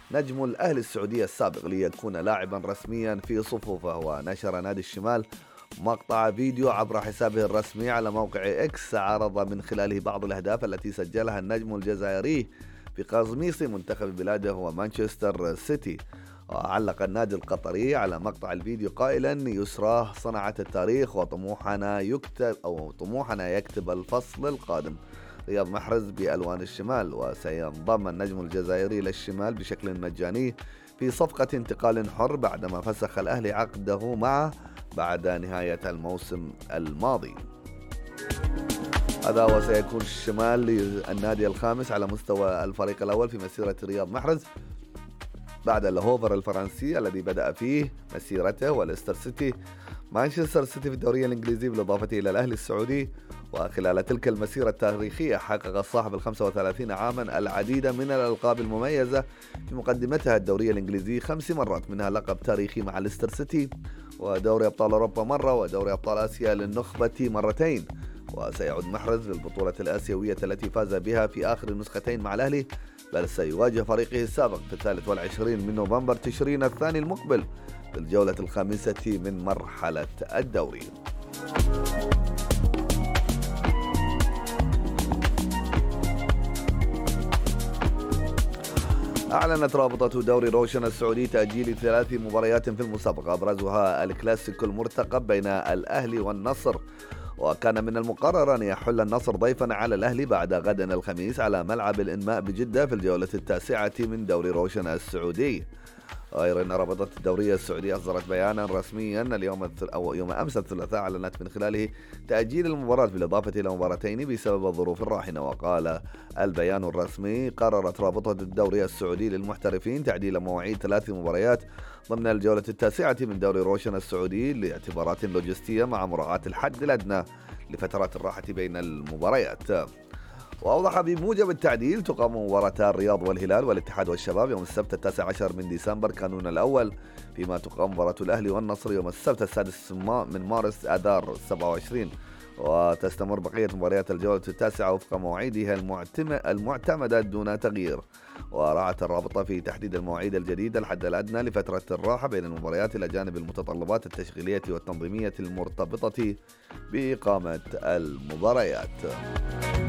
نجم الأهلي السعودية السابق ليكون لاعبا رسميا في صفوفه. ونشر نادي الشمال مقطع فيديو عبر حسابه الرسمي على موقع إكس عرض من خلاله بعض الأهداف التي سجلها النجم الجزائري في قميص منتخب بلاده ومانشستر سيتي. وعلق النادي القطري على مقطع الفيديو قائلا: يسراه صنعت التاريخ طموحنا يكتب الفصل القادم. رياض محرز بألوان الشمال. وسينضم النجم الجزائري للشمال بشكل مجاني في صفقة انتقال حر بعدما فسخ الأهلي عقده معه بعد نهاية الموسم الماضي. هذا وسيكون الشمال النادي الخامس على مستوى الفريق الأول في مسيرة رياض محرز بعد الهوفر الفرنسي الذي بدأ فيه مسيرته وليستر سيتي، مانشستر سيتي في الدوري الإنجليزي بالإضافة إلى الأهلي السعودي. وخلال تلك المسيرة التاريخية حقق الصاحب 35 عاما العديد من الألقاب المميزة، في مقدمتها الدوري الإنجليزي 5 مرات، منها لقب تاريخي مع ليستر سيتي، ودوري أبطال أوروبا مرة، ودوري أبطال آسيا للنخبة مرتين. وسيعود محرز للبطولة الآسيوية التي فاز بها في آخر نسختين مع الأهلي، بل سيواجه فريقه السابق في 23 من نوفمبر تشرين الثاني المقبل في الجولة الخامسة من مرحلة الدوري. أعلنت رابطة دوري روشن السعودي تأجيل 3 مباريات في المسابقة، أبرزها الكلاسيكو المرتقب بين الأهلي والنصر. وكان من المقرر أن يحل النصر ضيفا على الأهلي بعد غد الخميس على ملعب الإنماء بجدة في الجولة 9 من دوري روشن السعودي. غير أن رابطة الدورية السعودية أصدرت بيانا رسميا يوم أمس الثلاثاء، أعلنت من خلاله تأجيل المباراة بالإضافة إلى مباراتين بسبب الظروف الراهنة. وقال البيان الرسمي: قررت رابطة الدوري السعودي للمحترفين تعديل مواعيد 3 مباريات ضمن الجولة 9 من دوري روشن السعودي لاعتبارات لوجستية مع مراعاة الحد الأدنى لفترات الراحة بين المباريات. وأوضح بموجب التعديل تقام مباراتا الرياض والهلال والاتحاد والشباب يوم السبت 19 من ديسمبر كانون الأول، فيما تقام مباراة الأهلي والنصر يوم السبت 6 من مارس آذار 27. وتستمر بقية مباريات الجولة 9 وفق مواعيدها المعتمدة دون تغيير. وراعت الرابطة في تحديد المواعيد الجديدة الحد الأدنى لفترة الراحة بين المباريات إلى جانب المتطلبات التشغيلية والتنظيمية المرتبطة بإقامة المباريات.